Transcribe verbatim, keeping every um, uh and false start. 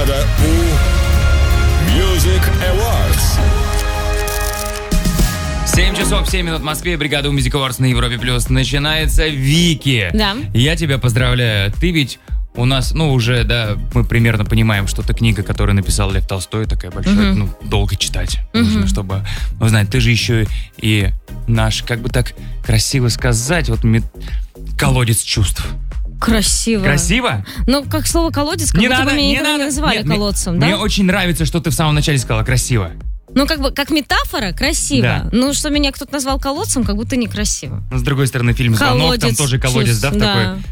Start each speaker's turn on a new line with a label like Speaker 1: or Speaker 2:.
Speaker 1: награда у Music Awards.
Speaker 2: семь часов семь минут в Москве. Бригада у Music Awards на Европе Плюс начинается. Вики,
Speaker 3: Да.
Speaker 2: Я тебя поздравляю. Ты ведь у нас, ну, уже, да, мы примерно понимаем, что это книга, которую написал Лев Толстой, такая большая,
Speaker 3: Мгм.
Speaker 2: ну, долго читать
Speaker 3: Мгм.
Speaker 2: нужно, чтобы узнать. Ты же еще и наш, как бы так красиво сказать, вот мет- колодец чувств.
Speaker 3: Красиво.
Speaker 2: Красиво?
Speaker 3: Ну, как слово колодец, как
Speaker 2: Не
Speaker 3: будто
Speaker 2: надо,
Speaker 3: бы меня
Speaker 2: не
Speaker 3: никогда не
Speaker 2: надо.
Speaker 3: называли
Speaker 2: Нет, мне-
Speaker 3: колодцем,
Speaker 2: Мне
Speaker 3: да?
Speaker 2: очень нравится, что ты в самом начале сказала красиво.
Speaker 3: Ну, как бы, как метафора, красиво.
Speaker 2: Да.
Speaker 3: Ну, что меня кто-то назвал колодцем, как будто некрасиво.
Speaker 2: Но, с другой стороны, фильм «Звонок», там
Speaker 3: Колодец
Speaker 2: тоже колодец,
Speaker 3: чувств,
Speaker 2: да, в
Speaker 3: да.
Speaker 2: такой